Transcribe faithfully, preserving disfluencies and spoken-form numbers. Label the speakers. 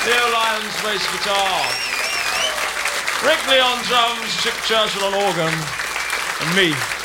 Speaker 1: Theo Lyons, bass guitar. Rick Lee on drums, Chick Churchill on organ, and me.